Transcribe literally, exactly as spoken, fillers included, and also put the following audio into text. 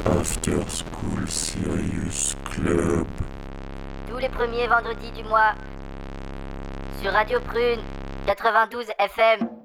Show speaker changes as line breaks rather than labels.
After School Sirius Club.
Tous les premiers vendredis du mois sur Radio Prune quatre-vingt-douze F M.